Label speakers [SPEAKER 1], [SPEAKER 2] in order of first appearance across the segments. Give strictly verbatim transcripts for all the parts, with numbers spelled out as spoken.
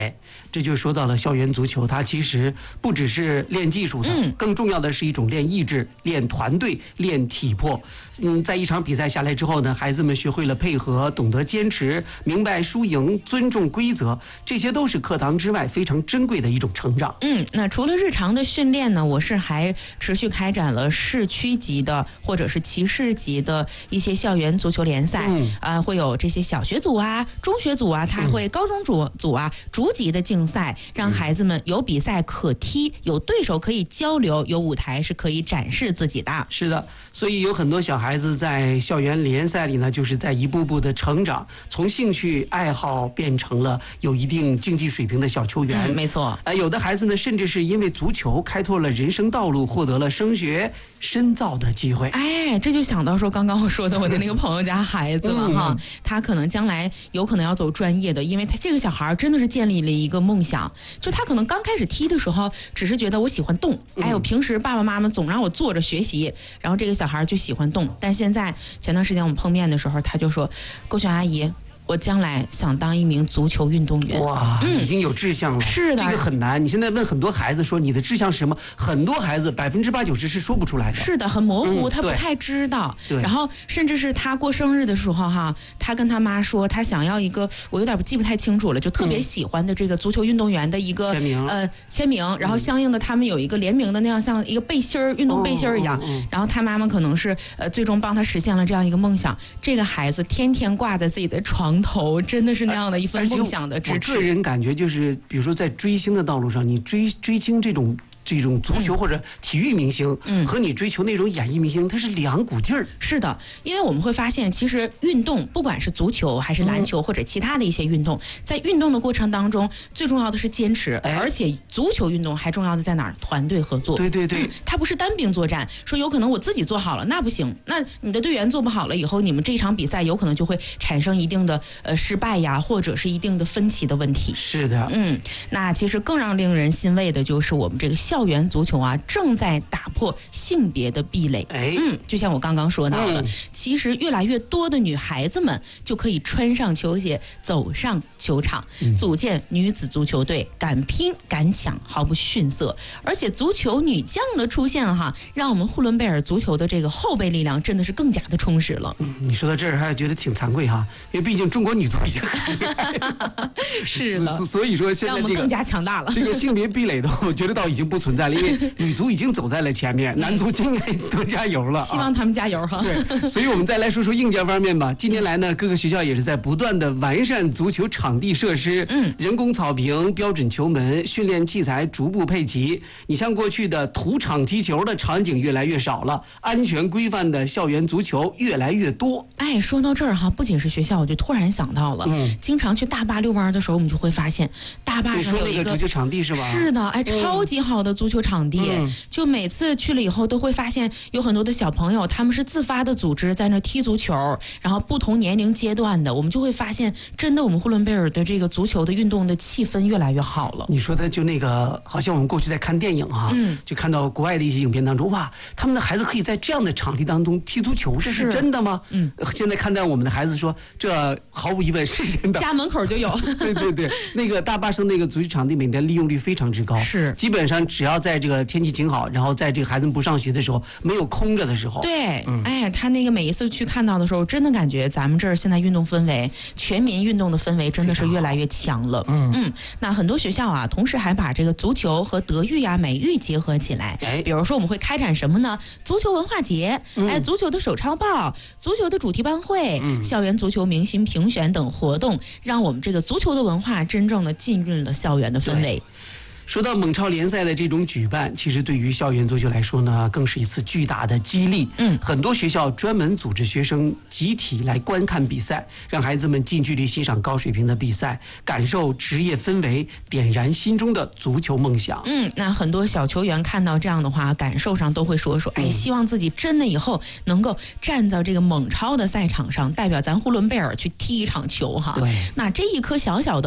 [SPEAKER 1] 这就说到了校园足球，它其实不只是练技术的，
[SPEAKER 2] 嗯、
[SPEAKER 1] 更重要的是一种练意志、练团队、练体魄。嗯，在一场比赛下来之后呢，孩子们学会了配合，懂得坚持，明白输赢，尊重规则，这些都是课堂之外非常珍贵的一种成长。
[SPEAKER 2] 嗯，那除了日常的训练呢，我市还持续开展了市区级的或者是骑士级的一些校园足球联赛，嗯，呃，会有这些小学组啊、中学组啊，它还会高中组组啊、逐级的竞赛，让孩子们有比赛可踢，有对手可以交流，有舞台是可以展示自己的。
[SPEAKER 1] 是的，所以有很多小孩子在校园联赛里呢，就是在一步步的成长，从兴趣爱好变成了有一定竞技水平的小球员。
[SPEAKER 2] 嗯、没错。
[SPEAKER 1] 呃，有的孩子呢，甚至是因为足球开拓了人生道路，获得了升学深造的机会。
[SPEAKER 2] 哎，这就想到说刚刚我说的我的那个朋友家孩子了哈，嗯、他可能将来有可能要走专业的，因为他这个小孩真的是建立了一个梦想。就他可能刚开始踢的时候，只是觉得我喜欢动，哎，我平时爸爸妈妈总让我坐着学习，然后这个小孩就喜欢动。但现在前段时间我们碰面的时候，他就说：“勾选阿姨，我将来想当一名足球运动员。”
[SPEAKER 1] 哇，嗯、已经有志向了。
[SPEAKER 2] 是的，
[SPEAKER 1] 这个很难。你现在问很多孩子说你的志向是什么，很多孩子百分之八九十是说不出来的。
[SPEAKER 2] 是的，很模糊，
[SPEAKER 1] 嗯、
[SPEAKER 2] 他不太知道。
[SPEAKER 1] 对。
[SPEAKER 2] 然后甚至是他过生日的时候哈，他跟他妈说他想要一个，我有点记不太清楚了，就特别喜欢的这个足球运动员的一个、
[SPEAKER 1] 嗯、签名，
[SPEAKER 2] 呃签名，然后相应的他们有一个联名的那样像一个背心儿，运动背心儿一样。
[SPEAKER 1] 哦哦哦
[SPEAKER 2] 然后他妈妈可能是呃最终帮他实现了这样一个梦想。这个孩子天天挂在自己的床头，真的是那样的一份梦想的支持。
[SPEAKER 1] 我个人感觉就是，比如说在追星的道路上，你追追星这种。这种足球或者体育明星，嗯，和你追求那种演艺明星，它是两股劲儿。
[SPEAKER 2] 是的，因为我们会发现，其实运动不管是足球还是篮球或者其他的一些运动，在运动的过程当中，最重要的是坚持，
[SPEAKER 1] 哎、
[SPEAKER 2] 而且足球运动还重要的在哪儿？团队合作。
[SPEAKER 1] 对对对、
[SPEAKER 2] 嗯，它不是单兵作战，说有可能我自己做好了那不行，那你的队员做不好了以后，你们这场比赛有可能就会产生一定的呃失败呀，或者是一定的分歧的问题。
[SPEAKER 1] 是的，
[SPEAKER 2] 嗯，那其实更让令人欣慰的就是我们这个校园足球啊，正在打破性别的壁垒。
[SPEAKER 1] 哎，
[SPEAKER 2] 嗯，就像我刚刚说到的，
[SPEAKER 1] 嗯、
[SPEAKER 2] 其实越来越多的女孩子们就可以穿上球鞋走上球场，嗯、组建女子足球队，敢拼敢抢，毫不逊色。而且足球女将的出现哈，让我们呼伦贝尔足球的这个后备力量真的是更加的充实了。
[SPEAKER 1] 嗯，你说到这儿还觉得挺惭愧哈，因为毕竟中国女足已经很厉害了。
[SPEAKER 2] 是的，
[SPEAKER 1] 所以说现在、这个、
[SPEAKER 2] 让我们更加强大了。
[SPEAKER 1] 这个性别壁垒都我觉得倒已经不存在了，因为女足已经走在了前面，男足应该多加油了、啊。
[SPEAKER 2] 希望他们加油哈。
[SPEAKER 1] 对，所以我们再来说说硬件方面吧。近年来呢，各个学校也是在不断的完善足球场地设施，嗯，人工草坪、标准球门、训练器材逐步配齐。你像过去的土场踢球的场景越来越少了，安全规范的校园足球越来越多。
[SPEAKER 2] 哎，说到这儿哈，不仅是学校，我就突然想到了，嗯，经常去大坝遛弯的时候，我们就会发现大坝上有一个
[SPEAKER 1] 你说那个足球场地是吧？
[SPEAKER 2] 是的，哎，超级好的足球场地，嗯、就每次去了以后都会发现有很多的小朋友，他们是自发的组织在那踢足球，然后不同年龄阶段的，我们就会发现，真的我们呼伦贝尔的这个足球的运动的气氛越来越好了。
[SPEAKER 1] 你说的就那个，好像我们过去在看电影啊，嗯，就看到国外的一些影片当中，哇，他们的孩子可以在这样的场地当中踢足球，这是真的吗？嗯，现在看到我们的孩子说，这毫无疑问是真的，
[SPEAKER 2] 家门口就有。
[SPEAKER 1] 对对对，那个大坝上那个足球场地每年利用率非常之高，
[SPEAKER 2] 是
[SPEAKER 1] 基本上只要在这个天气晴好，然后在这个孩子们不上学的时候，没有空着的时候，
[SPEAKER 2] 对，嗯、哎，他那个每一次去看到的时候，真的感觉咱们这儿现在运动氛围，全民运动的氛围真的是越来越强了。嗯嗯，那很多学校啊，同时还把这个足球和德育呀、美育结合起来。哎，比如说我们会开展什么呢？足球文化节，嗯、哎，足球的手抄报，足球的主题班会，嗯、校园足球明星评选等活动，让我们这个足球的文化真正的浸润了校园的氛围。
[SPEAKER 1] 说到猛超联赛的这种举办，其实对于校园足球来说呢，更是一次巨大的激励。嗯，很多学校专门组织学生集体来观看比赛，让孩子们近距离欣赏高水平的比赛，感受职业氛围，点燃心中的足球梦想。
[SPEAKER 2] 嗯，那很多小球员看到这样的话，感受上都会说说，哎，希望自己真的以后能够站在这个猛超的赛场上，代表咱呼伦贝尔去踢一场球哈。
[SPEAKER 1] 对，
[SPEAKER 2] 那这一颗小小的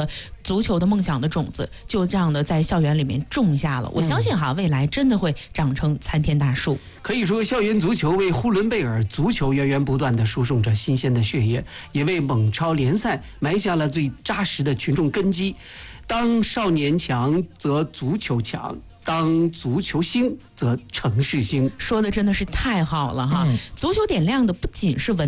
[SPEAKER 2] 足球的梦想的种子就这样的在校园里面种下了。我相信哈，未来真的会长成参天大树。
[SPEAKER 1] 可以说，校园足球为呼伦贝尔足球源源不断地输送着新鲜的血液，也为蒙超联赛埋下了最扎实的群众根基。当少年强，则足球强。当足球兴，则城市兴。
[SPEAKER 2] 说的真的是太好了哈！嗯、足球点亮的不仅是文